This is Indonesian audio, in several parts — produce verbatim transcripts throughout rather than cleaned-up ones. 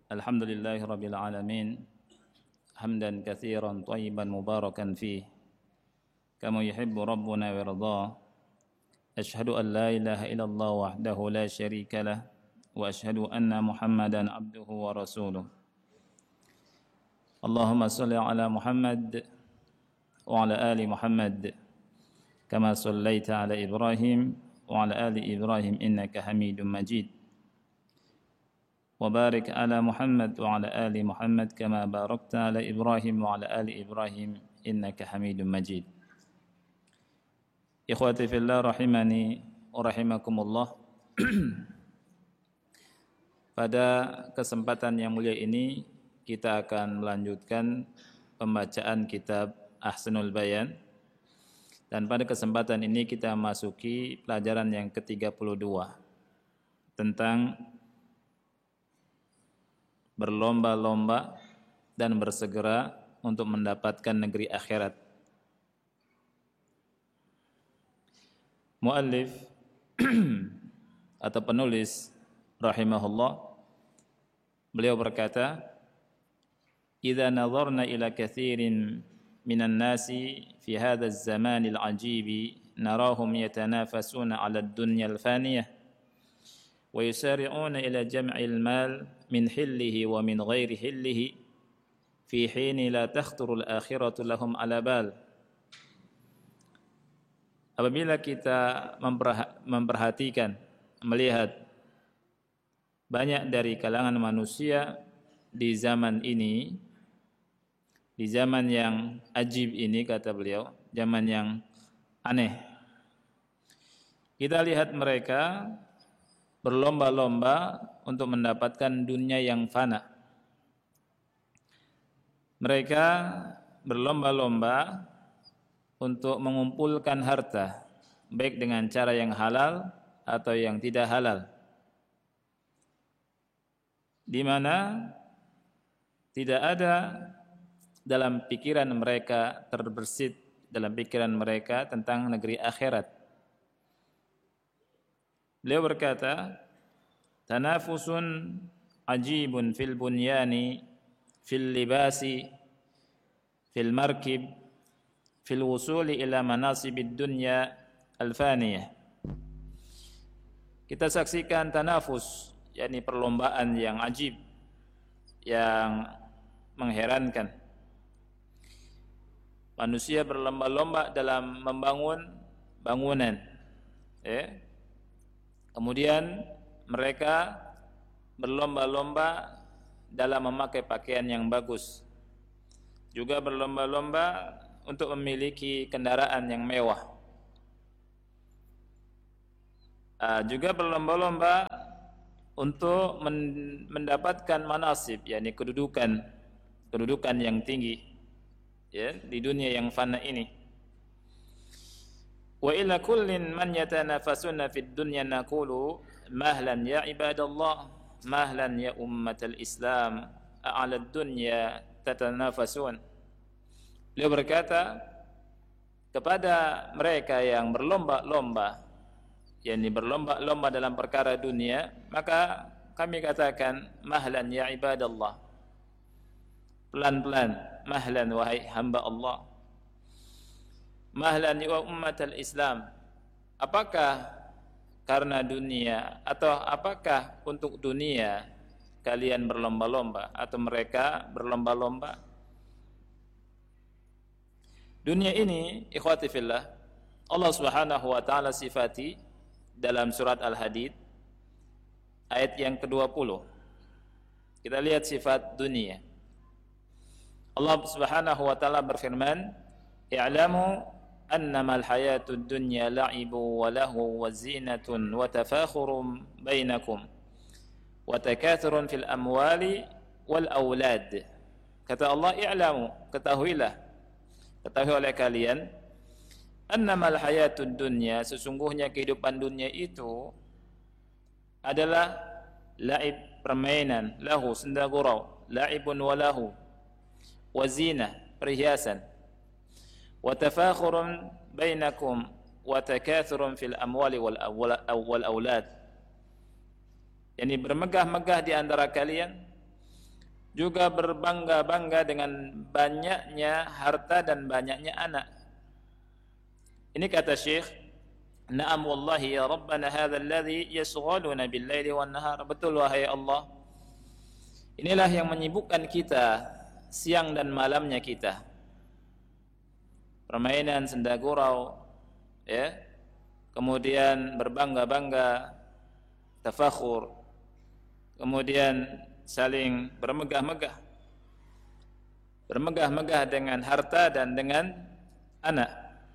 Alhamdulillahi Rabbil Alamin hamdan katsiran thayyiban mubarakan fih kama yuhibbu rabbuna wa yarda. Ashhadu an la ilaha illallah wahdahu la syarika lah wa ashhadu anna Muhammadan abduhu wa rasuluh. Allahumma shalli ala Muhammad wa ala ali Muhammad kama shallaita ala Ibrahim wa ala ali Ibrahim innaka Hamidum Majid. وبارك على محمد وعلى آل محمد كما باركت على إبراهيم وعلى آل إبراهيم إنك حميد مجيد. إخواتي في الله rahimani wa rahimakumullah. Pada kesempatan yang mulia ini kita akan melanjutkan pembacaan kitab Ahsanul Bayan, dan pada kesempatan ini kita masuki pelajaran yang ke tiga puluh dua tentang berlomba-lomba dan bersegera untuk mendapatkan negeri akhirat. Muallif atau penulis rahimahullah, beliau berkata, "Idza nadharna ila katsirin minan nasi fi hadzal zamanil ajibi narahum yatanafasuna 'ala ad-dunya al-faniyah wa yusari'una ila jam'il mal min hillihi wa min ghairi hillihi fi hini la takhthuru al-akhiratu lahum ala bal." Apabila kita memperhatikan, melihat banyak dari kalangan manusia di zaman ini, di zaman yang ajib ini, kata beliau, zaman yang aneh, kita lihat mereka berlomba-lomba untuk mendapatkan dunia yang fana. Mereka berlomba-lomba untuk mengumpulkan harta, baik dengan cara yang halal atau yang tidak halal, di mana tidak ada dalam pikiran mereka, terbersit dalam pikiran mereka tentang negeri akhirat. Beliau berkata, "Tanafusun ajibun fil bunyani, fil libasi, fil markib, fil wusuli ila manasibid dunya al-faniyah." Kita saksikan tanafus, yakni perlombaan yang ajib, yang mengherankan. Manusia berlomba-lomba dalam membangun bangunan, ya. Kemudian mereka berlomba-lomba dalam memakai pakaian yang bagus, juga berlomba-lomba untuk memiliki kendaraan yang mewah, uh, juga berlomba-lomba untuk men- mendapatkan manasib, yakni kedudukan, kedudukan yang tinggi, ya, di dunia yang fana ini. Wa ila kullin man yatanafasuna fid dunya naqulu mahlan ya ibadallah, mahlan ya ummatal Islam, a'ala ad-dunya tatanafasun. Beliau berkata kepada mereka yang berlomba-lomba, yakni berlomba-lomba dalam perkara dunia, maka kami katakan, mahlan ya ibadallah, pelan-pelan, mahlan wahai hamba Allah, mahlan ya ummatal Islam, apakah karena dunia atau apakah untuk dunia kalian berlomba-lomba atau mereka berlomba-lomba? Dunia ini, ikhwati fillah, Allah Subhanahu wa taala sifati dalam surat Al-Hadid ayat yang kedua puluh. Kita lihat sifat dunia. Allah Subhanahu wa taala berfirman, "I'lamu annama al-hayatud dunya la'ibu wa lahu wa zinatun wa tafakhurun bainakum wa takathurun fil amwali wal aulad." Kata Allah, "I'lamu," ketahuilah, ketahui oleh kalian, annamal hayatud dunya, sesungguhnya kehidupan dunia itu adalah la'ib, permainan, lahu, senda gurau, la'ibun wa lahu, wa zina, perhiasan, wa tafakhurun bainakum wa takathurun fil amwali wal wal aulad, yakni bermegah-megah di antara kalian juga berbangga-bangga dengan banyaknya harta dan banyaknya anak. Ini kata Syekh, na'am wallahi ya Rabbana hadha alladhi yashghaluna bil-laili wan-nahar. Betul wahai Allah, inilah yang menyibukkan kita siang dan malamnya kita. Permainan, senda gurau, ya. Kemudian berbangga-bangga, tafakhur. Kemudian saling bermegah-megah. Bermegah-megah dengan harta dan dengan anak.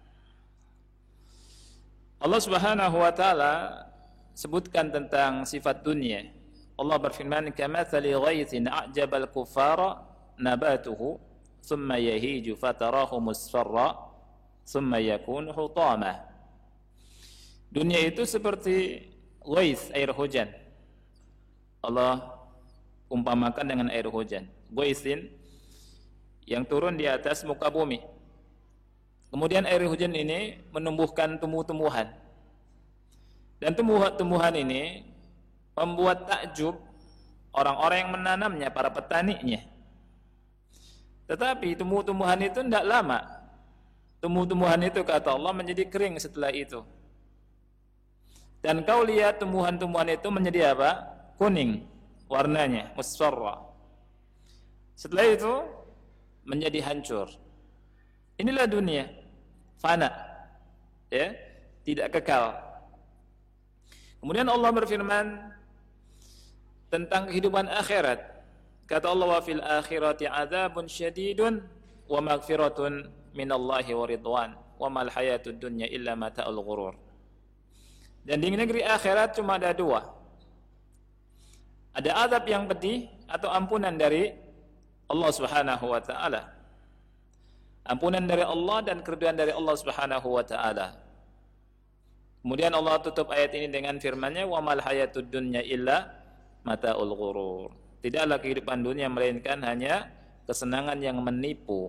Allah Subhanahu wa taala sebutkan tentang sifat dunia. Allah berfirman, "Kamathali ghaithin a'jabal kuffara nabatuhu, thumma yahiju fatarahu musfarra, thumma yakunu hutama." Dunia itu seperti ghaith, air hujan. Allah umpamakan dengan air hujan. Ghaithin yang turun di atas muka bumi. Kemudian air hujan ini menumbuhkan tumbuh-tumbuhan. Dan tumbuhan-tumbuhan ini membuat takjub orang-orang yang menanamnya, para petaninya. Tetapi tumbuh-tumbuhan itu tidak lama. Tumbuh-tumbuhan itu kata Allah menjadi kering setelah itu. Dan kau lihat tumbuhan-tumbuhan itu menjadi apa? Kuning warnanya, musfarra. Setelah itu menjadi hancur. Inilah dunia, fana, ya, tidak kekal. Kemudian Allah berfirman tentang kehidupan akhirat. Kata Allah, wa fil akhirati adzabun syadidun wa maghfiratun minallahi wa ridwan wa mal hayatud dunya illa mata'ul ghurur. Dan di negeri akhirat cuma ada dua. Ada azab yang pedih atau ampunan dari Allah Subhanahu wa taala. Ampunan dari Allah dan keridhaan dari Allah Subhanahu wa taala. Kemudian Allah tutup ayat ini dengan firman-Nya, wa mal hayatud dunya illa mata'ul ghurur. Tidaklah kehidupan dunia melainkan hanya kesenangan yang menipu.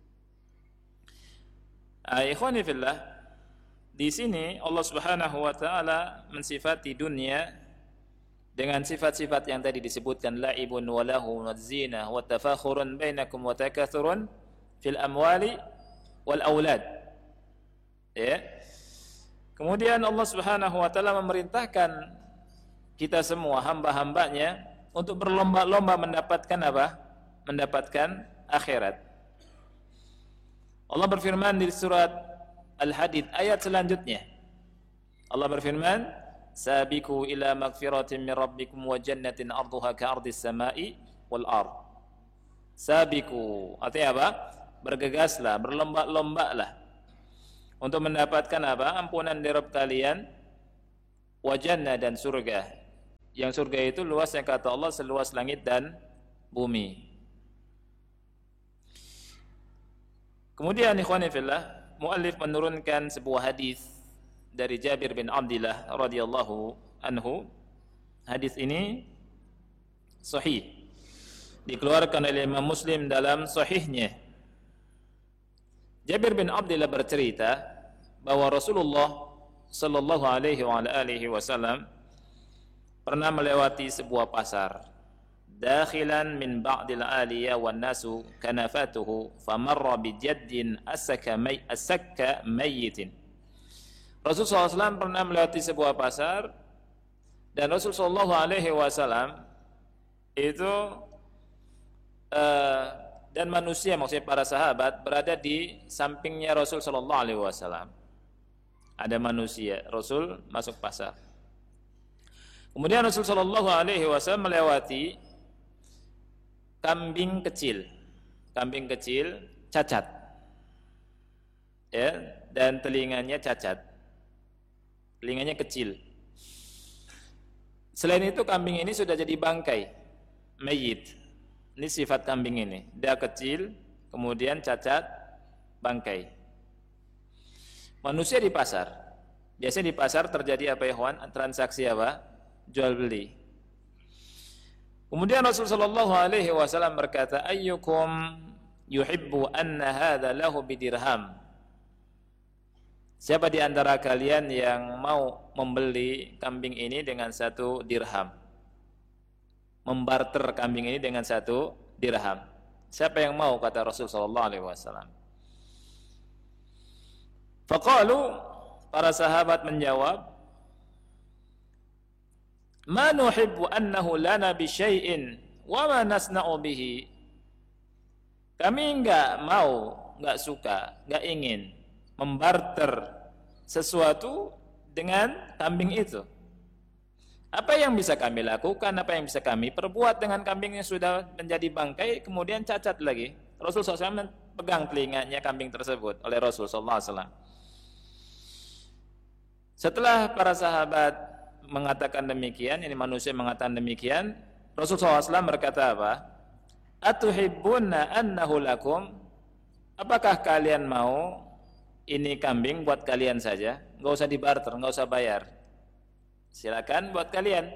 Ikhwani fillah, di sini Allah Subhanahu wa taala mensifati dunia dengan sifat-sifat yang tadi disebutkan, la'ibun wa lahu wa zinah wa tafakhurun bainakum wa takathurun fil amwali wal aulad. Ya. Kemudian Allah Subhanahu wa taala memerintahkan kita semua hamba-hambanya untuk berlomba-lomba mendapatkan apa? Mendapatkan akhirat. Allah berfirman di surat Al-Hadid ayat selanjutnya. Allah berfirman, "Sabiqu ila magfiratin min rabbikum wa jannatin 'arduha ka'ardis sama'i wal ard." Sabiqu artinya apa? Bergegaslah, berlomba-lombalah untuk mendapatkan apa? Ampunan dari Rabb kalian, wa jannah dan surga. Yang surga itu luasnya kata Allah seluas langit dan bumi. Kemudian ikhwani fillah, muallif menurunkan sebuah hadis dari Jabir bin Abdullah radhiyallahu anhu. Hadis ini sahih, dikeluarkan oleh Imam Muslim dalam sahihnya. Jabir bin Abdullah bercerita bahwa Rasulullah sallallahu alaihi wa alihi wasallam pernah melewati sebuah pasar, dakhilan min ba'dil aliyah wan nasu kanafatuhu famarra bi jaddin asaka may asaka mayyitin. Rasul sallallahu alaihi wasallam pernah melewati sebuah pasar dan Rasul sallallahu alaihi wasallam itu uh, dan manusia, maksudnya para sahabat, berada di sampingnya Rasul sallallahu alaihi wasallam. Ada manusia, Rasul masuk pasar. Kemudian Rasul sallallahu alaihi wasallam melewati kambing kecil. Kambing kecil cacat. Ya, dan telinganya cacat. Telinganya kecil. Selain itu kambing ini sudah jadi bangkai, mayit. Ini sifat kambing ini. Dia kecil, kemudian cacat, bangkai. Manusia di pasar. Biasanya di pasar terjadi apa ya, Ikhwan? Transaksi apa? Jual beli. Kemudian Rasulullah sallallahu alaihi wasallam berkata, "Ayyukum yuhibbu anna hadza lahu bidirham?" Siapa di antara kalian yang mau membeli kambing ini dengan satu dirham? Membarter kambing ini dengan satu dirham. Siapa yang mau, kata Rasul sallallahu alaihi wasallam. Faqalu, para sahabat menjawab, ma nuhibbu annahu lana bi syai'in wa ma nasna'u bihi. Kami enggak mau, enggak suka, enggak ingin membarter sesuatu dengan kambing itu. Apa yang bisa kami lakukan, apa yang bisa kami perbuat dengan kambing yang sudah menjadi bangkai kemudian cacat lagi. Rasul sallallahu alaihi wasallam pegang telinganya kambing tersebut oleh Rasul sallallahu alaihi wasallam. Setelah para sahabat mengatakan demikian, ini manusia mengatakan demikian, Rasul sallallahu alaihi wasallam berkata apa? Atuhibbuna annahu lakum? Apakah kalian mau ini kambing buat kalian saja? Enggak usah dibarter, enggak usah bayar. Silakan buat kalian.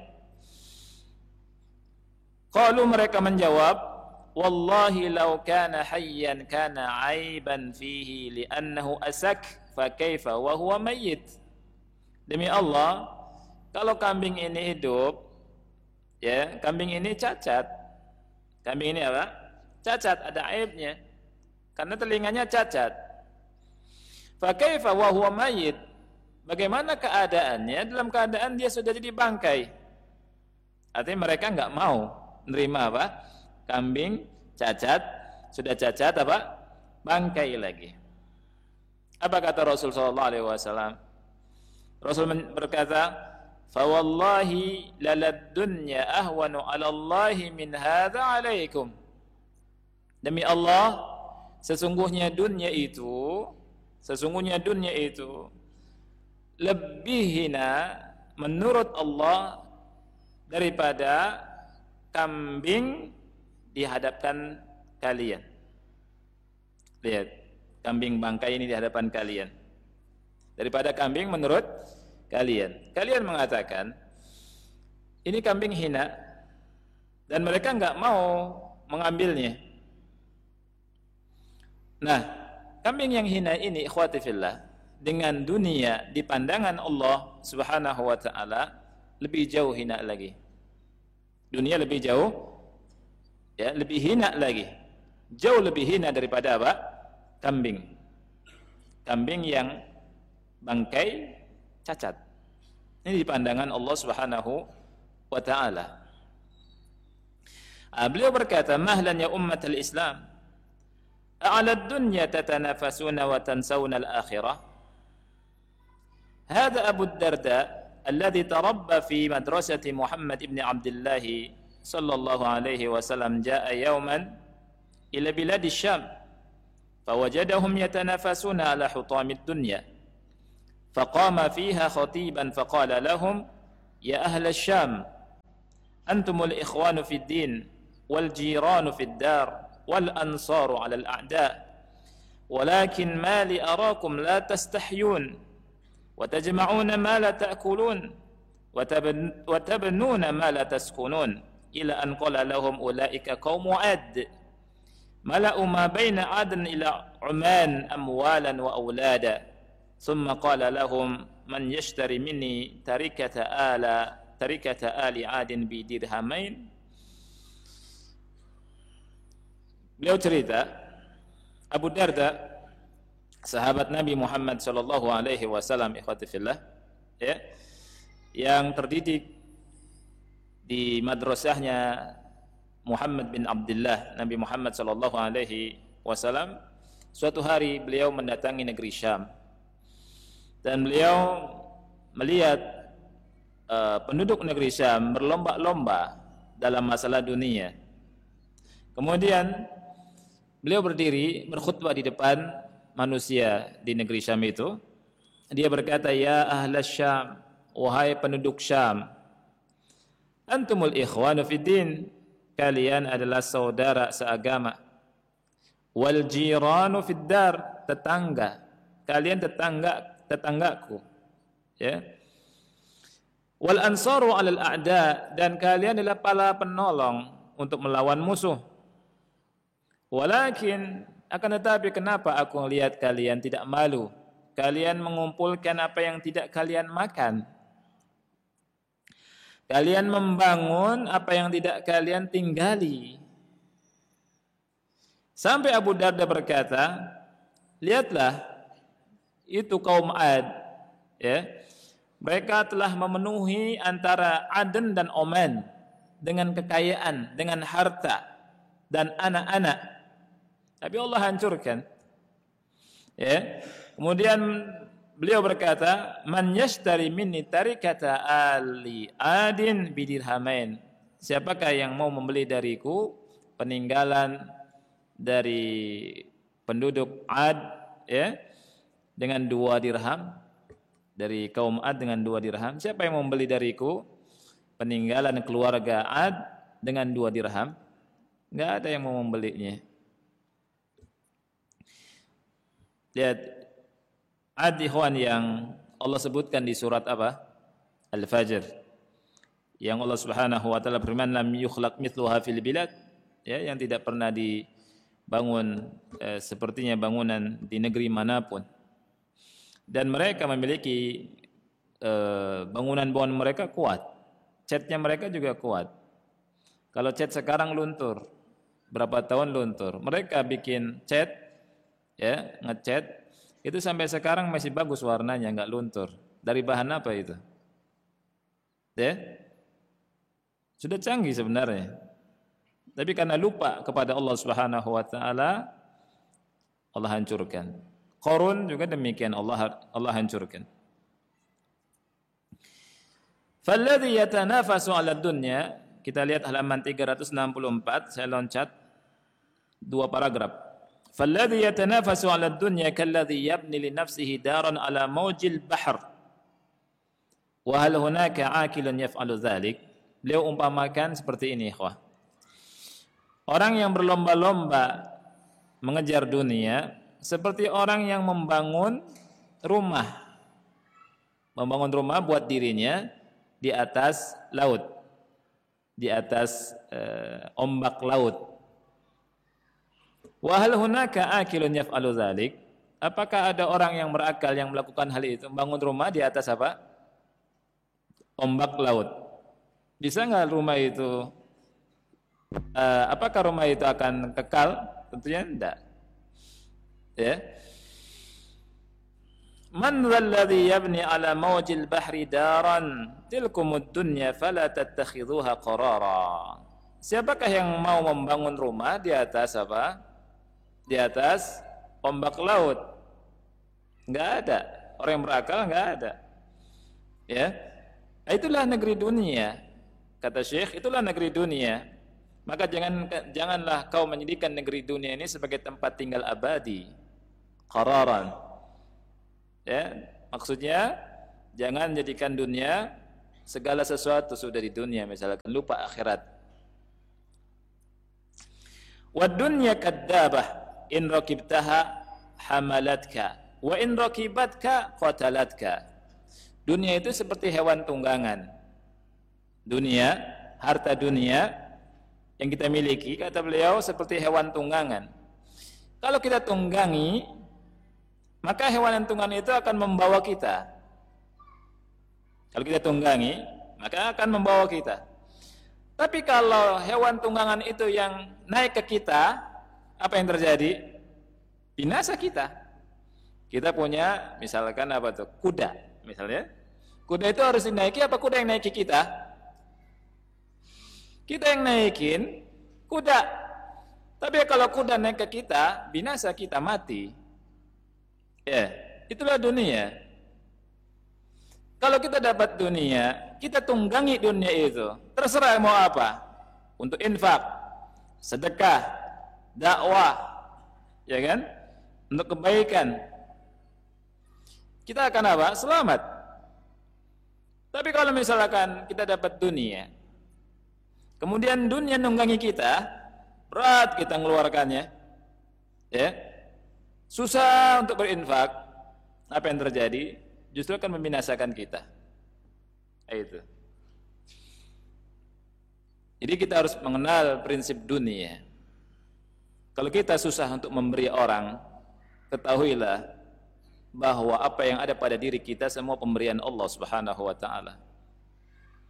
Qalu, mereka menjawab, wallahi law kana hayyan kana aiban fihi li'annahu asak fa kaifa wa huwa mayyit. Demi Allah, kalau kambing ini hidup, ya, kambing ini cacat. Kambing ini apa? Cacat, ada aibnya. Karena telinganya cacat. Fa kaifa wa huwa mayyit? Bagaimana keadaannya dalam keadaan dia sudah jadi bangkai? Artinya mereka enggak mau menerima apa? Kambing cacat, sudah cacat apa? Bangkai lagi. Apa kata Rasul sallallahu alaihi wasallam? Rasul berkata, "Fa wallahi lalad dunya ahwanu 'ala Allahi min hadza 'alaikum." Demi Allah, sesungguhnya dunia itu, sesungguhnya dunia itu lebih hina menurut Allah daripada kambing di hadapan kalian. Lihat, kambing bangkai ini di hadapan kalian. Daripada kambing menurut kalian. Kalian mengatakan ini kambing hina dan mereka enggak mau mengambilnya. Nah, kambing yang hina ini, ikhwati fillah, dengan dunia di pandangan Allah Subhanahu wa taala lebih jauh hina lagi. Dunia lebih jauh, ya, lebih hina lagi. Jauh lebih hina daripada apa? Kambing. Kambing yang bangkai cacat. Ini di pandangan Allah Subhanahu wa taala. Beliau berkata, "Mahlan ya ummatal Islam, a'la ad-dunya tatanafasuna wa tansawna al-akhirah." Hadha Abu Darda alladhi tarabba fi madrasati Muhammad ibn Abdullah sallallahu alaihi wasallam jaa yawman ila bilad Syam fawajadahum yatanafasuna ala hutamid dunya. فقام فيها خطيبا فقال لهم يا أهل الشام أنتم الإخوان في الدين والجيران في الدار والأنصار على الأعداء ولكن ما لي أراكم لا تستحيون وتجمعون ما لا تأكلون وتبنون ما لا تسكنون إلى أن قال لهم أولئك قوم عاد ملأوا ما بين عدن إلى عمان أموالا وأولادا ثم قال لهم من يشتري مني تركة آل تركة آل عاد بدرهمين. Beliau cerita, Abu Darda, sahabat Nabi Muhammad sallallahu alaihi wasallam, ikhwati fillah, ya, yang terdidik di madrasahnya Muhammad bin Abdullah, Nabi Muhammad sallallahu alaihi wasallam. Suatu hari beliau mendatangi negeri Syam. Dan beliau melihat uh, penduduk negeri Syam berlomba-lomba dalam masalah dunia. Kemudian beliau berdiri berkhutbah di depan manusia di negeri Syam itu. Dia berkata, "Ya ahlas Syam, wahai penduduk Syam, antumul ikhwanu fid din, kalian adalah saudara seagama. Wal jiranu fid dar, tetangga, kalian tetangga tetanggaku, ya. Wal ansaru 'alal a'da, dan kalian adalah para penolong untuk melawan musuh. Walakin, akan tetapi kenapa aku melihat kalian tidak malu? Kalian mengumpulkan apa yang tidak kalian makan. Kalian membangun apa yang tidak kalian tinggali. Sampai Abu Darda berkata, lihatlah itu kaum Ad, ya, mereka telah memenuhi antara Aden dan Oman dengan kekayaan, dengan harta dan anak-anak, tapi Allah hancurkan. Ya, kemudian beliau berkata, man yashtari minni tarikata ali adin bidirhamain. Siapakah yang mau membeli dariku peninggalan dari penduduk Ad, ya, dengan dua dirham, dari kaum Ad dengan dua dirham. Siapa yang mau membeli dariku peninggalan keluarga Ad dengan dua dirham? Enggak ada yang mau membelinya. Lihat Ad, ikhwan, yang Allah sebutkan di surat apa? Al-Fajr. Yang Allah Subhanahu wa taala berfirman, lam yukhlaq mithluha fil bilad, ya, yang tidak pernah dibangun eh, sepertinya bangunan di negeri manapun. Dan mereka memiliki eh, bangunan-bangunan mereka kuat. Catnya mereka juga kuat. Kalau cat sekarang luntur, berapa tahun luntur. Mereka bikin cat, ya, ngecat, itu sampai sekarang masih bagus warnanya, nggak luntur. Dari bahan apa itu? Ya, sudah canggih sebenarnya. Tapi karena lupa kepada Allah Subhanahu wa taala, Allah hancurkan. Qarun juga demikian, Allah Allah hancurkan. Falladhi yatanafasu 'ala dunya, kita lihat halaman tiga ratus enam puluh empat, saya loncat dua paragraf. Falladhi yatanafasu 'ala dunya kalladhi yabni li nafsihi daran 'ala mawjil bahr. Wa hal hunaka 'aqilun yaf'alu dzalik? Beliau umpamakan seperti ini, ikhwah. Orang yang berlomba-lomba mengejar dunia seperti orang yang membangun rumah. Membangun rumah buat dirinya di atas laut. Di atas uh, ombak laut. Wa hal hunaka akilun yaf'alu dzalik? Apakah ada orang yang berakal yang melakukan hal itu, membangun rumah di atas apa? Ombak laut. Bisa enggak rumah itu uh, apakah rumah itu akan kekal? Tentunya enggak. Ya. Man dzalladzi yabni ala mawjil bahri daran tilkumud dunya fala tattakhidhuha qarara. Siapakah yang mau membangun rumah di atas apa? Di atas ombak laut? Enggak ada. Orang yang berakal enggak ada. Ya. Itulah negeri dunia. Kata Syekh, itulah negeri dunia. Maka jangan janganlah kau menjadikan negeri dunia ini sebagai tempat tinggal abadi. Qararan. Ya, maksudnya jangan jadikan dunia segala sesuatu sudah di dunia, misalkan lupa akhirat. Wad dunya kadzabah in rakibtaha hamalatka wa in rakibatka qatalatka. Dunia itu seperti hewan tunggangan. Dunia, harta dunia yang kita miliki, kata beliau, seperti hewan tunggangan. Kalau kita tunggangi, maka hewan tunggangan itu akan membawa kita. Kalau kita tunggangi, maka akan membawa kita. Tapi kalau hewan tunggangan itu yang naik ke kita, apa yang terjadi? Binasa kita. Kita punya misalkan apa tuh? Kuda, misalnya. Kuda itu harus dinaiki, apa kuda yang naiki kita? Kita yang naikin kuda. Tapi kalau kuda naik ke kita, binasa kita, mati. Ya, itulah dunia. Kalau kita dapat dunia, kita tunggangi dunia itu. Terserah mau apa. Untuk infak, sedekah, dakwah, ya kan? Untuk kebaikan. Kita akan apa? Selamat. Tapi kalau misalkan kita dapat dunia, kemudian dunia nunggangi kita, berat kita mengeluarkannya, ya, susah untuk berinfak, apa yang terjadi? Justru akan membinasakan kita. Itu. Jadi kita harus mengenal prinsip dunia. Kalau kita susah untuk memberi orang, ketahuilah bahwa apa yang ada pada diri kita semua pemberian Allah Subhanahu wa taala.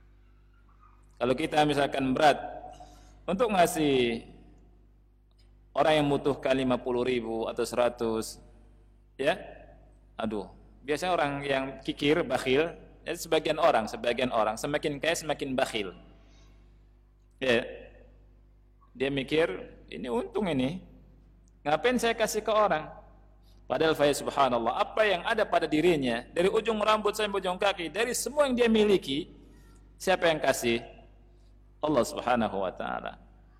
Kalau kita misalkan berat untuk ngasih Orang yang membutuhkan lima puluh ribu atau seratus, ya, aduh, biasanya orang yang kikir, bakhil, ya, sebagian orang, sebagian orang semakin kaya semakin bakhil. Ya, dia mikir ini untung ini, ngapain saya kasih ke orang? Padahal fa subhanallah, apa yang ada pada dirinya dari ujung rambut sampai ujung kaki, dari semua yang dia miliki, siapa yang kasih? Allah Subhanahu wa taala.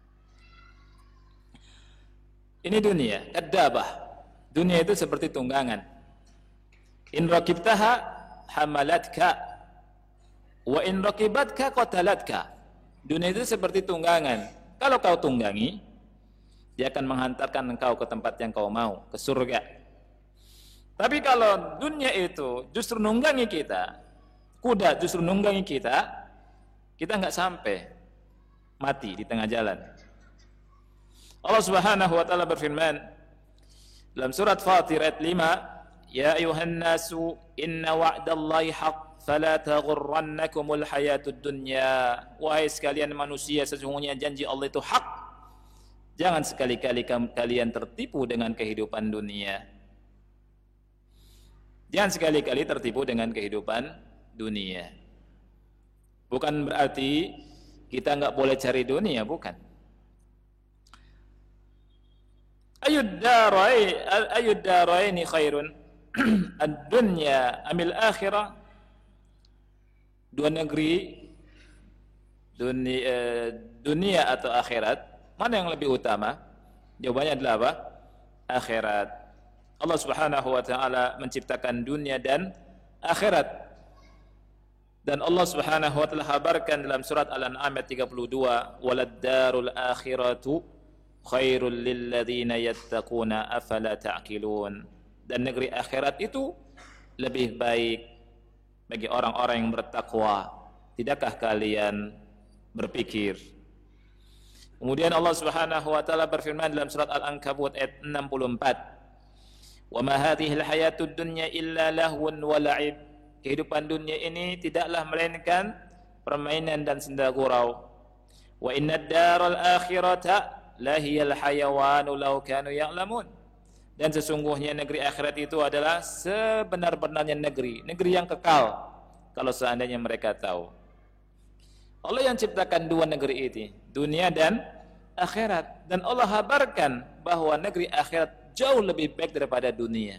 Ini dunia, kadzabah. Dunia itu seperti tunggangan. In rakibtaha hamalatka wa in rakibatka qatalatka. Dunia itu seperti tunggangan. Kalau kau tunggangi, dia akan menghantarkan engkau ke tempat yang kau mau, ke surga. Tapi kalau dunia itu justru nunggangi kita, kuda justru nunggangi kita, kita nggak sampai, mati di tengah jalan. Allah Subhanahu wa taala berfirman dalam surat Fatir ayat lima, ya ayuhan nasu inna wa'dallahi haq fala taghurrannakumul hayatud dunya. Wahai sekalian manusia, sesungguhnya janji Allah itu hak. Jangan sekali-kali kalian tertipu dengan kehidupan dunia. Jangan sekali-kali tertipu dengan kehidupan dunia. Bukan berarti kita nggak boleh cari dunia, bukan. Ayud darai ayud daraini khairun ad-dunya amil akhirah. Dua negeri dunia, eh, dunia atau akhirat, mana yang lebih utama? Jawabannya adalah apa? Akhirat. Allah Subhanahu wa taala menciptakan dunia dan akhirat. Dan Allah Subhanahu wa taala kabarkan dalam surat Al-An'am ayat tiga puluh dua, walad darul akhiratu khairul lil ladzina yattaquna afala ta'qilun. Dan negeri akhirat itu lebih baik bagi orang-orang yang bertakwa. Tidakkah kalian berpikir? Kemudian Allah Subhanahu wa taala berfirman dalam surat Al-Ankabut ayat enam puluh empat, wa ma hadhil hayatud dunya illa lahwun wa la'ib. Kehidupan dunia ini tidaklah melainkan permainan dan senda gurau. Wa innad daral akhirata lahiyal hayawanu law kanu ya'lamun. Dan sesungguhnya negeri akhirat itu adalah sebenar-benarnya negeri, negeri yang kekal, kalau seandainya mereka tahu. Allah yang ciptakan dua negeri ini, dunia dan akhirat, dan Allah habarkan bahwa negeri akhirat jauh lebih baik daripada dunia.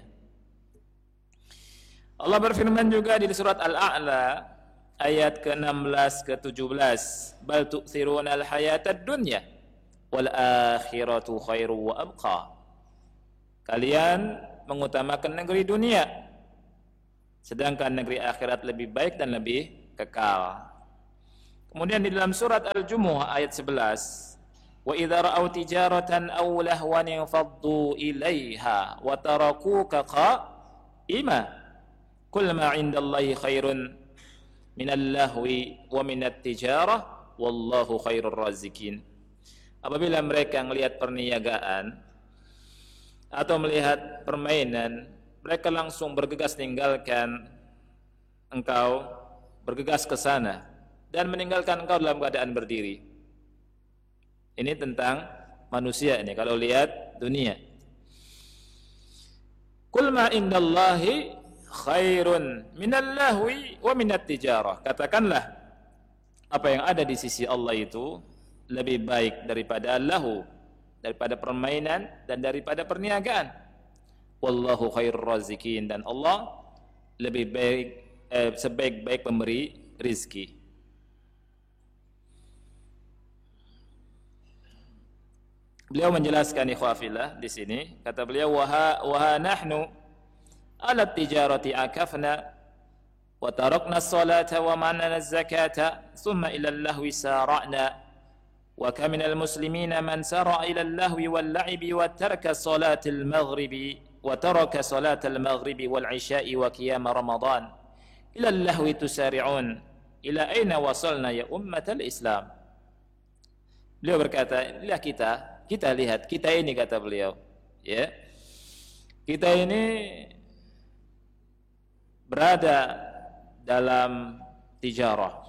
Allah berfirman juga di surat Al-A'la ayat ke enam belas ke tujuh belas, bal tu'thiruna al-hayatad dunya wal akhiratu khairu wa abqa. Kalian mengutamakan negeri dunia, sedangkan negeri akhirat lebih baik dan lebih kekal. Kemudian di dalam surat Al-Jumu'ah ayat sebelas, wa idza ra'aw tijaratan aw lahwan faddu ilaiha wa tarakuka qa'ima kul ma 'indallahi khairun minal lahwi wa minat tijarah wallahu khairur razikin. Apabila mereka melihat perniagaan atau melihat permainan, mereka langsung bergegas tinggalkan engkau, bergegas ke sana dan meninggalkan engkau dalam keadaan berdiri. Ini tentang manusia ini kalau lihat dunia. Kul ma indallahi khairun minal lahwi wa minat tijarah. Katakanlah apa yang ada di sisi Allah itu lebih baik daripada lahu, daripada permainan dan daripada perniagaan. Wallahu khairur razikin, dan Allah lebih baik eh, sebaik-baik pemberi rizki. Beliau menjelaskan ikhwafillah di sini, kata beliau waha waha nahnu ala tijarati akafna wa tarakna as-salata wa manana az-zakata thumma ila al-lahwi sara'na wa kam minal muslimina man sara'a ila al-lahwi wal-la'ibi wa taraka salata al-maghribi wa taraka salata al-maghribi wal-'isha'i wa qiyam ramadan ila al-lahwi tusari'un ila aina wasalna ya ummatal Islam. Beliau berkata, inilah kita, kita lihat, kita ini, kata beliau, ya, kita ini berada dalam tijarah,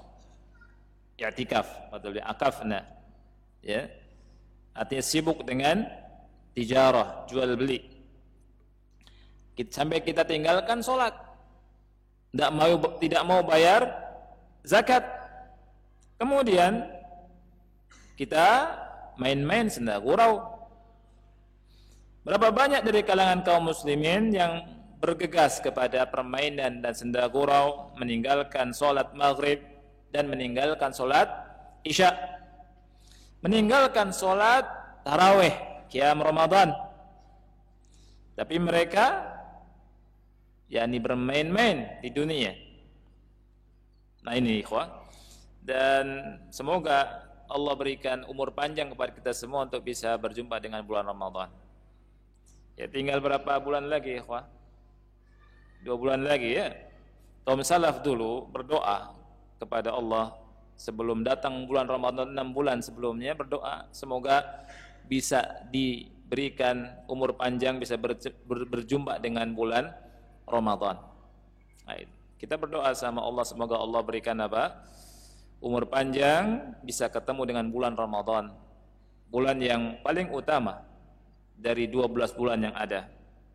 i'tikaf, atau akafna, ya, artinya sibuk dengan tijarah, jual beli. Sampai kita tinggalkan sholat, tidak mau tidak mau bayar zakat. Kemudian kita main-main senda gurau. Berapa banyak dari kalangan kaum muslimin yang bergegas kepada permainan dan senda gurau, meninggalkan sholat maghrib dan meninggalkan sholat isya, meninggalkan sholat tarawih, qiyam Ramadan. Tapi mereka yakni bermain-main di dunia. Nah ini ikhwah, dan semoga Allah berikan umur panjang kepada kita semua untuk bisa berjumpa dengan bulan Ramadan. Ya tinggal berapa bulan lagi ikhwah? Dua bulan lagi ya. Kaum salaf dulu berdoa kepada Allah sebelum datang bulan Ramadan, enam bulan sebelumnya berdoa semoga bisa diberikan umur panjang, bisa berjumpa dengan bulan Ramadan. Nah, kita berdoa sama Allah semoga Allah berikan apa? Umur panjang, bisa ketemu dengan bulan Ramadan, bulan yang paling utama dari dua belas bulan yang ada.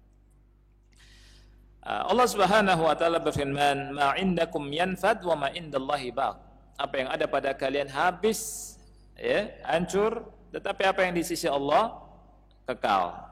Allah Subhanahu wa taala berfirman, "Ma 'indakum yanfad wa ma 'indallahi baq." Apa yang ada pada kalian habis, ya, hancur, tetapi apa yang di sisi Allah kekal.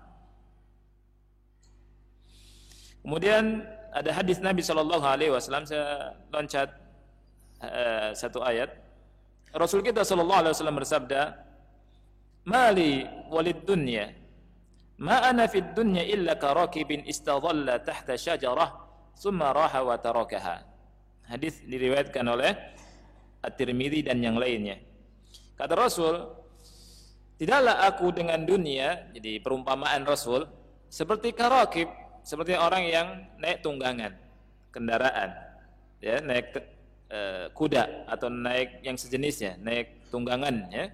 Kemudian ada hadis Nabi sallallahu alaihi wasallam, saya loncat uh, satu ayat. Rasul kita sallallahu alaihi wasallam bersabda, "Mali walid dunya, ma ana fid dunya illa karakibin istadhalla tahta syajarah, thumma raha wa tarakaha." Hadis diriwayatkan oleh At-Tirmidzi dan yang lainnya. Kata Rasul, tidaklah aku dengan dunia, jadi perumpamaan Rasul, seperti karakib, seperti orang yang naik tunggangan kendaraan, ya, naik e, kuda atau naik yang sejenisnya, naik tunggangan, ya.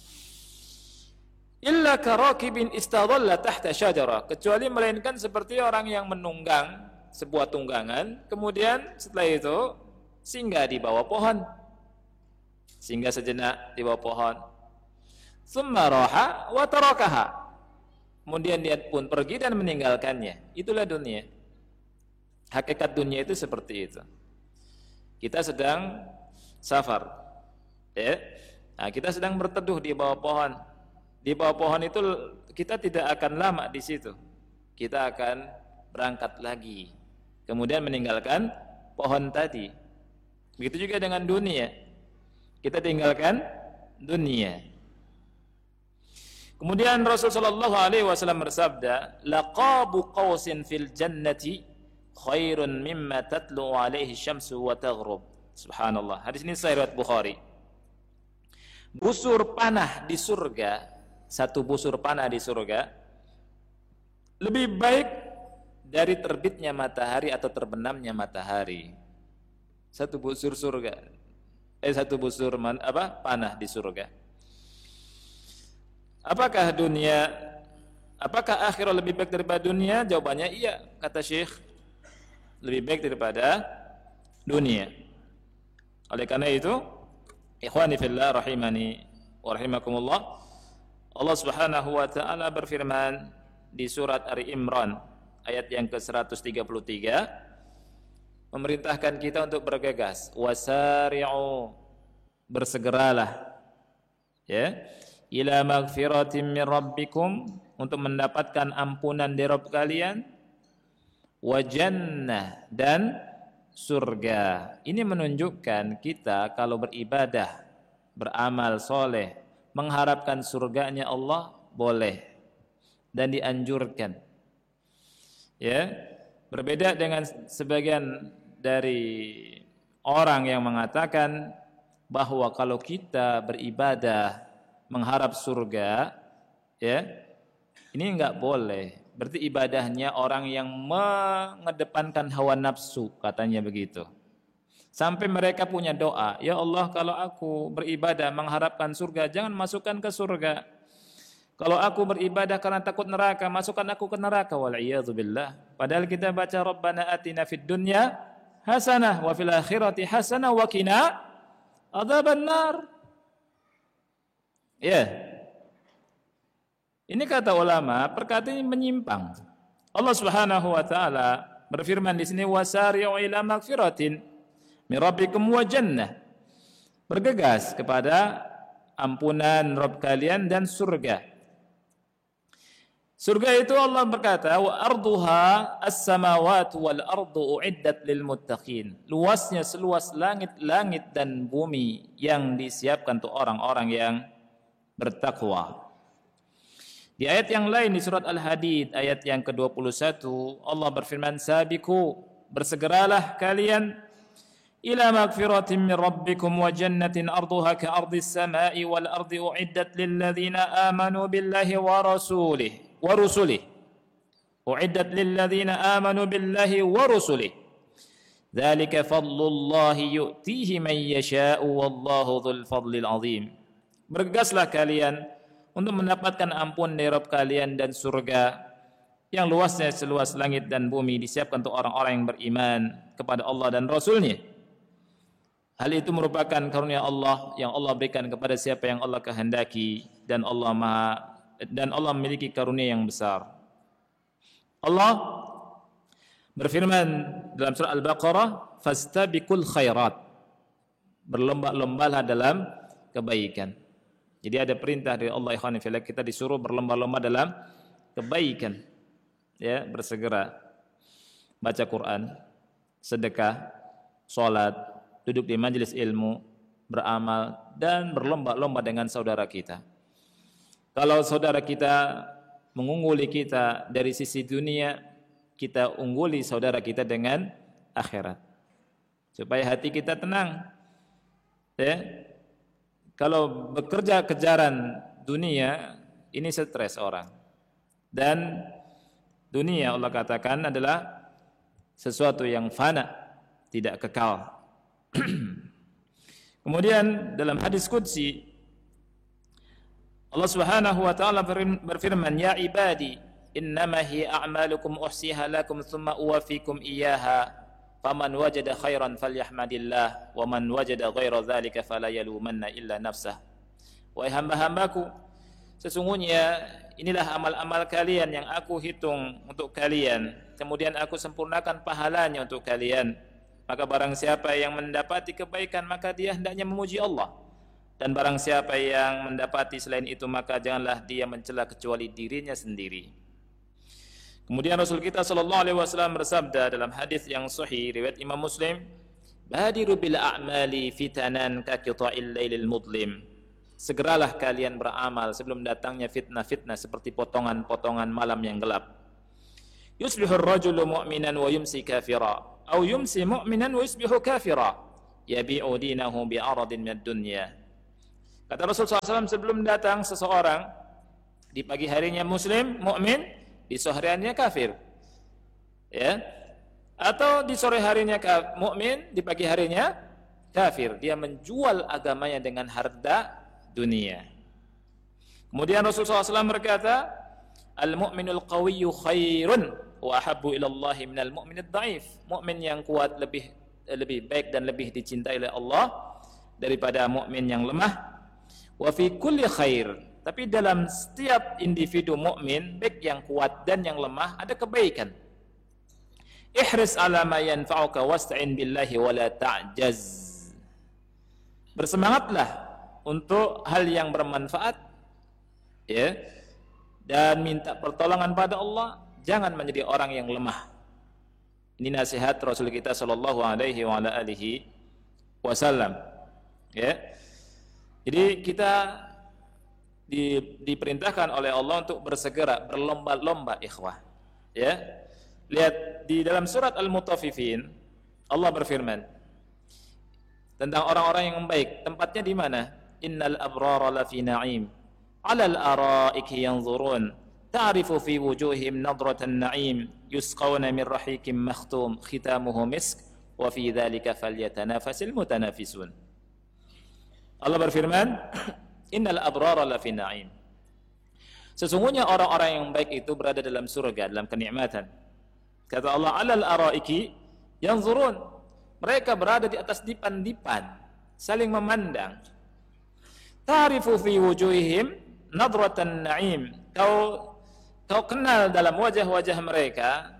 Illa karakibin istadhalla tahta syajarah, kecuali melainkan seperti orang yang menunggang sebuah tunggangan, kemudian setelah itu singgah di bawah pohon, singgah sejenak di bawah pohon, tsumma raha wa tarakaha, kemudian dia pun pergi dan meninggalkannya. Itulah dunia. Hakikat dunia itu seperti itu. Kita sedang safar, ya. Nah, kita sedang berteduh di bawah pohon. Di bawah pohon itu kita tidak akan lama di situ. Kita akan berangkat lagi, kemudian meninggalkan pohon tadi. Begitu juga dengan dunia. Kita tinggalkan dunia. Kemudian Rasul sallallahu alaihi wasallam bersabda, "Laqabu qausin fil jannati khairun mimma tatlu alaihi syamsu wa taghrub." Subhanallah. Hadis ini sahih riwayat Bukhari. Busur panah di surga, satu busur panah di surga lebih baik dari terbitnya matahari atau terbenamnya matahari. Satu busur surga. Eh satu busur man, apa? Panah di surga. Apakah dunia, apakah akhirat lebih baik daripada dunia? Jawabannya iya, kata Syekh, lebih baik daripada dunia. Oleh karena itu, ikhwani fillah rahimani wa rahimakumullah, Allah Subhanahu wa taala berfirman di surat Ali Imran ayat yang ke seratus tiga puluh tiga, memerintahkan kita untuk bergegas, wasari'u, bersegeralah, ya, ila magfiratin min rabbikum, untuk mendapatkan ampunan dari Rabb kalian, wa jannah, dan surga. Ini menunjukkan kita kalau beribadah, beramal soleh, mengharapkan surganya Allah boleh dan dianjurkan. Ya, berbeda dengan sebagian dari orang yang mengatakan bahwa kalau kita beribadah mengharap surga, ya, ini enggak boleh. Berarti ibadahnya orang yang mengedepankan hawa nafsu, katanya begitu. Sampai mereka punya doa, ya Allah, kalau aku beribadah mengharapkan surga, jangan masukkan ke surga. Kalau aku beribadah karena takut neraka, masukkan aku ke neraka. Wal'iyadzubillah. Padahal kita baca Rabbana atina fid dunya hasanah wa fil akhirati hasanah wa qina adzabannar. Ya. Ini kata ulama, perkara ini menyimpang. Allah Subhanahu wa taala berfirman di sini wasari'u ila magfiratin min rabbikum wa jannah. Bergegas kepada ampunan Rabb kalian dan surga. Surga itu Allah berkata wa arduha as-samawati wal ardu uiddat lil muttaqin. Luasnya seluas langit-langit dan bumi yang disiapkan untuk orang-orang yang bertakwa. Di ayat yang lain di surat Al-Hadid ayat yang ke dua puluh satu Allah berfirman sabiqu bersegeralah kalian ila magfiratin min rabbikum wa jannatin arduha ka ardis samai wal ardi uiddat lil ladzina amanu billahi wa rasulih wa rusulih uiddat lil ladzina amanu billahi wa rusulih dzalika fadlullahi yu'tihi man yasha'u wallahu dzul fadlil azim. Bergegaslah kalian untuk mendapatkan ampun dari Rabb kalian dan surga yang luasnya seluas langit dan bumi disiapkan untuk orang-orang yang beriman kepada Allah dan Rasul-Nya. Hal itu merupakan karunia Allah yang Allah berikan kepada siapa yang Allah kehendaki dan Allah Maha dan Allah memiliki karunia yang besar. Allah berfirman dalam surah Al-Baqarah, "Fastabiqul khairat." Berlomba-lombalah dalam kebaikan. Jadi ada perintah dari Allah ikhwan fillah, kita disuruh berlomba-lomba dalam kebaikan. Ya, bersegera baca Quran, sedekah, salat, duduk di majelis ilmu, beramal dan berlomba-lomba dengan saudara kita. Kalau saudara kita mengungguli kita dari sisi dunia, kita ungguli saudara kita dengan akhirat. Supaya hati kita tenang. Ya. Kalau bekerja kejaran dunia, ini stres orang. Dan dunia Allah katakan adalah sesuatu yang fana, tidak kekal. Kemudian dalam hadis qudsi Allah Subhanahu wa taala berfirman, "Ya ibadi, innama hiya a'malukum uhsiha lakum tsumma uwaffikum iyyaha." Faman wajada khairan falyahmadillah wa man wajada ghaira dzalika fala yalumanna illa nafsah. Wahai hamba-hambaku, sesungguhnya inilah amal-amal kalian yang aku hitung untuk kalian, kemudian aku sempurnakan pahalanya untuk kalian. Maka barang siapa yang mendapati kebaikan maka dia hendaknya memuji Allah, dan barang siapa yang mendapati selain itu maka janganlah dia mencela kecuali dirinya sendiri. Kemudian Rasul kita sallallahu alaihi wasallam bersabda dalam hadis yang sahih riwayat Imam Muslim, "Badiru bil a'mali fitanan ka qita'il lailil mudlim." Segeralah kalian beramal sebelum datangnya fitnah-fitnah seperti potongan-potongan malam yang gelap. Yusbihu ar-rajulu mu'minan wa yumsi kafira, aw yumsi mu'minan wa yusbihu kafira, yabi'u dinahu bi'aradin minad dunya. Kata Rasul sallallahu alaihi wasallam, sebelum datang seseorang di pagi harinya muslim, mukmin, di sore harinya kafir, ya, atau di sore harinya mukmin, di pagi harinya kafir. Dia menjual agamanya dengan harta dunia. Kemudian Rasulullah sallallahu alaihi wasallam berkata, "Al-mu'minul qawiyyu khairun wa ahabbu ila Allah minal mu'minid dha'if." Mukmin yang kuat lebih lebih baik dan lebih dicintai oleh Allah daripada mukmin yang lemah. Wa fi kulli khair. Tapi dalam setiap individu mukmin, baik yang kuat dan yang lemah, ada kebaikan. Ihris ala ma yanfa'uka wasta'in billahi wa la ta'jaz. Bersemangatlah untuk hal yang bermanfaat, ya, dan minta pertolongan pada Allah, jangan menjadi orang yang lemah. Ini nasihat Rasul kita sallallahu alaihi wa ala alihi wasallam, ya. Jadi kita Di, diperintahkan oleh Allah untuk bersegera, berlomba-lomba ikhwah. Ya. Lihat di dalam surat Al-Mutaffifin Allah berfirman tentang orang-orang yang baik. Tempatnya di mana? Innal abrara lafi na'im 'alal ara'iki yanzurun ta'rifu fi wujuhihim nadratan na'im yusqawna min rahiqin makhtum khitamuhu misk wa fi dzalika falyatanafasil mutanafisun. Allah berfirman, Innal abrara lafi na'im. Sesungguhnya orang-orang yang baik itu berada dalam surga, dalam kenikmatan. Kata Allah, alal araiki yanzurun. Mereka berada di atas dipan-dipan, saling memandang. Ta'rifu fi wujuhihim nadratan na'im, kau kau kenal dalam wajah-wajah mereka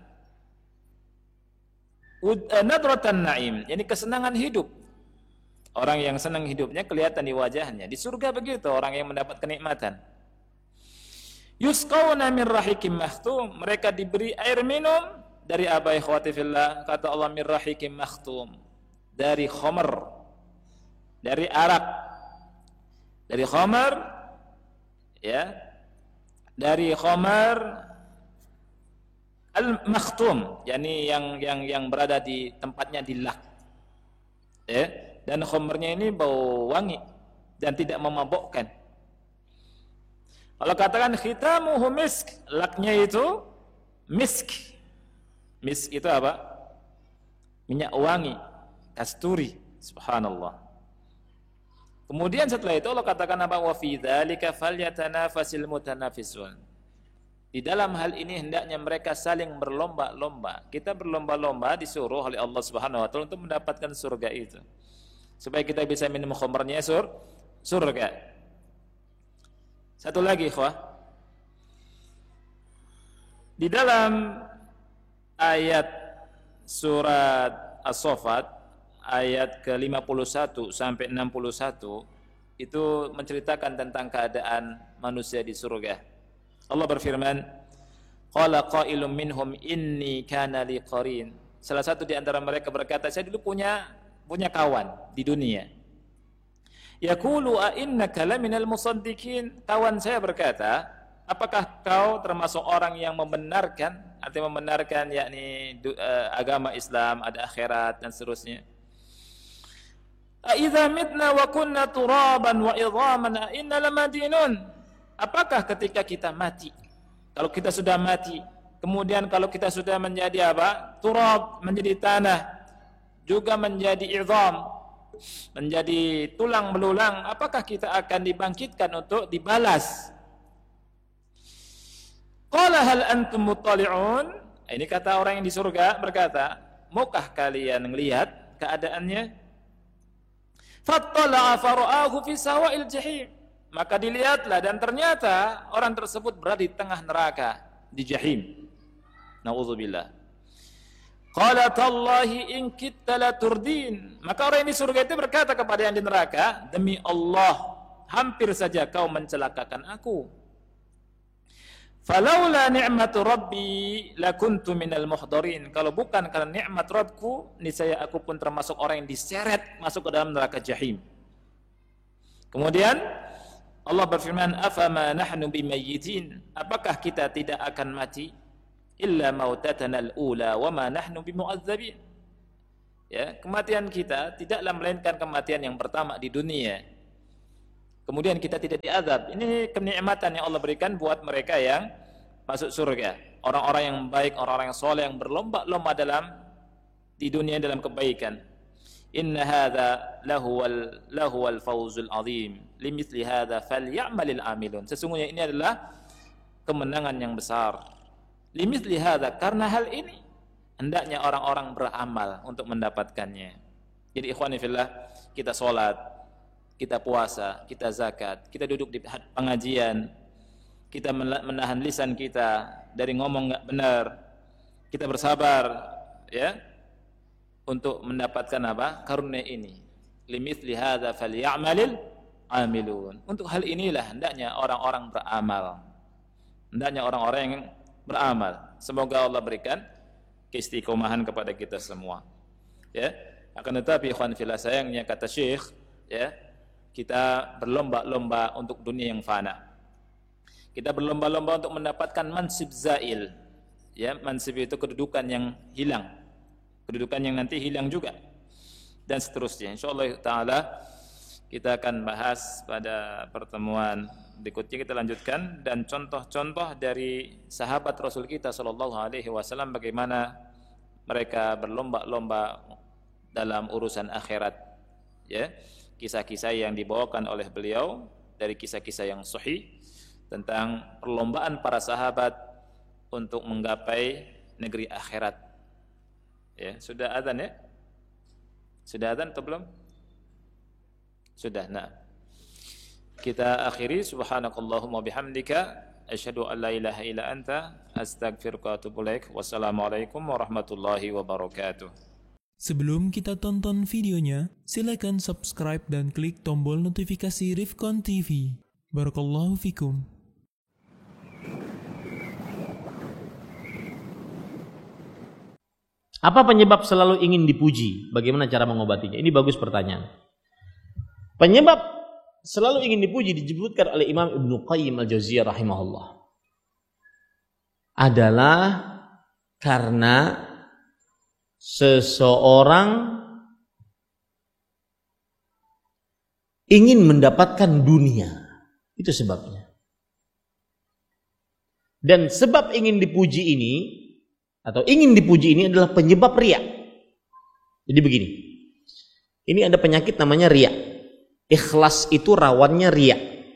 nadratan na'im, yani kesenangan hidup. Orang yang senang hidupnya kelihatan di wajahnya. Di surga begitu orang yang mendapat kenikmatan. Yusqawna min rahikim makhtum, mereka diberi air minum dari apa ikhwati fillah? Kata Allah, min rahikim makhtum, dari khamar, dari arak, dari khamar, ya, dari khamar al-makhtum, yakni yang yang yang berada di tempatnya dilak, ya. Dan khamrnya ini bau wangi dan tidak memabukkan. Kalau katakan khitamuhu misk, laknya itu misk. Misk itu apa? Minyak wangi, kasturi, subhanallah. Kemudian setelah itu Allah katakan apa? Wa fi dzalika falyatanafasil mutanafisun. Di dalam hal ini hendaknya mereka saling berlomba-lomba. Kita berlomba-lomba disuruh oleh Allah Subhanahu wa taala untuk mendapatkan surga itu. Supaya kita bisa minum khamrnya sur surga. Satu lagi, ikhwah. Di dalam ayat surat As-Saffat ayat ke lima puluh satu sampai enam puluh satu itu menceritakan tentang keadaan manusia di surga. Allah berfirman, qala qailum minhum inni kana li qarin. Salah satu di antara mereka berkata, saya dulu punya punya kawan di dunia. Yaqulu a innaka laminal musaddiqin. Kawan saya berkata, apakah kau termasuk orang yang membenarkan, artinya membenarkan yakni uh, agama Islam, ada akhirat dan seterusnya. A idza mitna wa kunna turaban wa idhaman a inna lamadinun. Apakah ketika kita mati, kalau kita sudah mati, kemudian kalau kita sudah menjadi apa? Turab, menjadi tanah, juga menjadi idham, menjadi tulang belulang, apakah kita akan dibangkitkan untuk dibalas? Qala hal antum muttali'un. Ini kata orang yang di surga berkata, maukah kalian melihat keadaannya? Fattala'a fara'ahu fi sawa'il jahim. Maka dilihatlah dan ternyata orang tersebut berada di tengah neraka, di jahim. Nauzubillah. Qala tallahi in kitta la turdin. Maka orang yang di surga itu berkata kepada yang di neraka, demi Allah, hampir saja kau mencelakakan aku. Falaula ni'matu rabbi lakuntu minal muhdarin. Kalau bukan karena nikmat Rabbku, niscaya aku pun termasuk orang yang diseret masuk ke dalam neraka jahim. Kemudian Allah berfirman, afama nahnu bimayyitin. Apakah kita tidak akan mati? Illa mautatanal ula wa ma nahnu bimu'adzabin. Ya, kematian kita tidaklah melainkan kematian yang pertama di dunia. Kemudian kita tidak diazab. Ini kenikmatan yang Allah berikan buat mereka yang masuk surga. Orang-orang yang baik, orang-orang yang soleh yang berlomba-lomba dalam di dunia dalam kebaikan. Inna hadza lahuwal lahuwal fawzul azim. Limithli hadza falyamalil amilun. Sesungguhnya ini adalah kemenangan yang besar. Limithli hadza, karena hal ini hendaknya orang-orang beramal untuk mendapatkannya. Jadi ikhwani fillah, kita sholat, kita puasa, kita zakat, kita duduk di pengajian, kita menahan lisan kita dari ngomong enggak benar, kita bersabar, ya, untuk mendapatkan apa? Karunia ini. Limithli hadza falyamalil amilun. Untuk hal inilah hendaknya orang-orang beramal. Hendaknya orang-orang yang beramal. Semoga Allah berikan keistiqomahan kepada kita semua. Ya, akan tetapi ikhwan fillah, sayangnya kata Syekh, ya, kita berlomba-lomba untuk dunia yang fana. Kita berlomba-lomba untuk mendapatkan mansib zail. Ya, mansib itu kedudukan yang hilang. Kedudukan yang nanti hilang juga. Dan seterusnya. Insyaallah taala kita akan bahas pada pertemuan berikutnya. Kita lanjutkan dan contoh-contoh dari sahabat Rasul kita sallallahu alaihi wasallam bagaimana mereka berlomba-lomba dalam urusan akhirat, ya. Kisah-kisah yang dibawakan oleh beliau dari kisah-kisah yang sahih tentang perlombaan para sahabat untuk menggapai negeri akhirat. Ya, sudah azan ya? Sudah azan atau belum? Sudah. Nah, kita akhiri. Subhanakallahumma bihamdika asyhadu an la ilaha illa anta astaghfiruka wa atubu ilaik. Wassalamualaikum warahmatullahi wabarakatuh. Sebelum kita tonton videonya, silakan subscribe dan klik tombol notifikasi Rifkon T V. Barakallahu fikum. Apa penyebab selalu ingin dipuji? Bagaimana cara mengobatinya? Ini bagus pertanyaan. Penyebab selalu ingin dipuji disebutkan oleh Imam Ibnu Qayyim Al-Jauziyah rahimahullah adalah karena seseorang ingin mendapatkan dunia. Itu sebabnya. Dan sebab ingin dipuji ini atau ingin dipuji ini adalah penyebab riya. Jadi begini. Ini ada penyakit namanya riya. Ikhlas itu rawannya riya.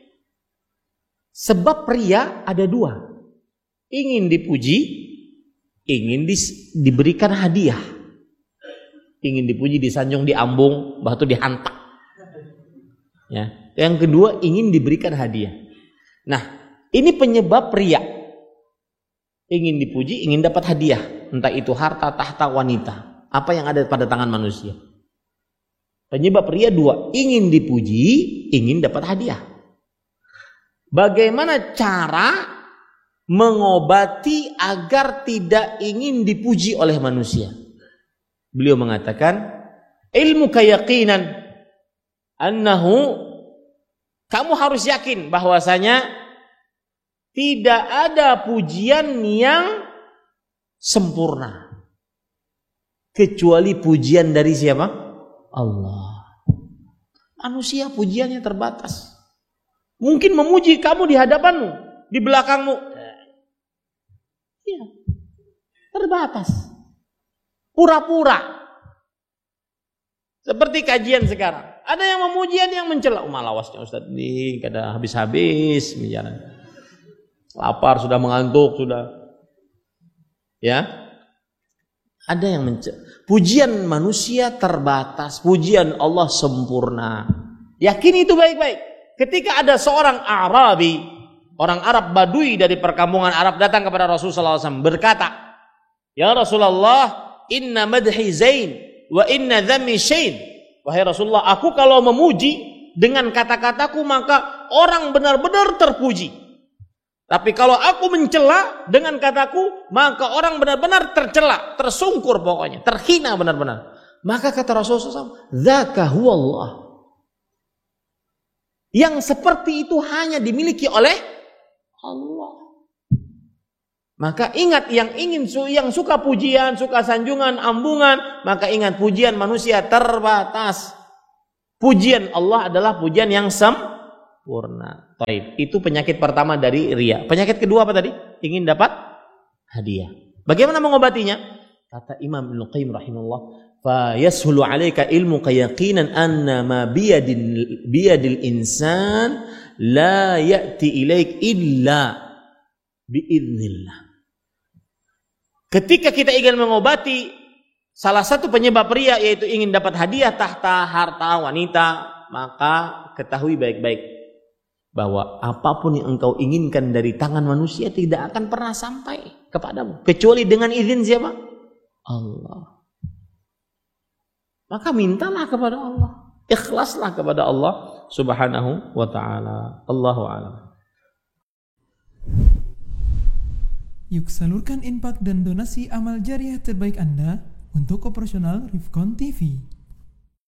Sebab riya ada dua. Ingin dipuji, ingin dis, diberikan hadiah. Ingin dipuji, disanjung, diambung, bahkan dihantak. Ya. Yang kedua ingin diberikan hadiah. Nah, ini penyebab riya. Ingin dipuji, ingin dapat hadiah. Entah itu harta, tahta, wanita. Apa yang ada pada tangan manusia. Penyebab riya dua. Ingin dipuji, ingin dapat hadiah. Bagaimana cara mengobati agar tidak ingin dipuji oleh manusia? Beliau mengatakan, ilmu keyakinan annahu, kamu harus yakin bahwasanya tidak ada pujian yang sempurna kecuali pujian dari siapa? Allah. Manusia pujiannya terbatas. Mungkin memuji kamu di hadapanmu, di belakangmu. Ya, terbatas. Pura-pura. Seperti kajian sekarang. Ada yang memuji, ada yang mencela. Oh, malawasnya Ustaz ini kada habis-habis bicara. Lapar, sudah mengantuk, sudah. Ya. Ada yang mencela. Pujian manusia terbatas, pujian Allah sempurna. Yakini itu baik-baik. Ketika ada seorang Arabi, orang Arab Badui dari perkampungan Arab datang kepada Rasulullah sallallahu alaihi wasallam berkata, "Ya Rasulullah, inna madhi zain wa inna dhammi syain." Wahai Rasulullah, aku kalau memuji dengan kata-kataku maka orang benar-benar terpuji. Tapi kalau aku mencela dengan kataku, maka orang benar-benar tercela, tersungkur pokoknya, terhina benar-benar. Maka kata Rasulullah sallallahu alaihi wasallam, "Dzaka huwallah." Yang seperti itu hanya dimiliki oleh Allah. Maka ingat, yang ingin yang suka pujian, suka sanjungan, ambungan, maka ingat pujian manusia terbatas. Pujian Allah adalah pujian yang sempurna. Taib. Itu penyakit pertama dari riya. Penyakit kedua apa tadi? Ingin dapat hadiah. Bagaimana mengobatinya? Kata Imam Ibnu Qayyim rahimahullah, fa yashulu 'alaika ilmuka yaqinan anna ma biyadil biyadil insan la ya'ti ilaik illa biidznillah. Ketika kita ingin mengobati salah satu penyebab riya, yaitu ingin dapat hadiah, tahta, harta, wanita, maka ketahui baik-baik bahwa apapun yang engkau inginkan dari tangan manusia tidak akan pernah sampai kepadamu kecuali dengan izin siapa? Allah. Maka mintalah kepada Allah, ikhlaslah kepada Allah Subhanahu wa ta'ala. Allahu a'lam. Yuk salurkan infak dan donasi amal jariah terbaik Anda untuk operasional Rifkon T V.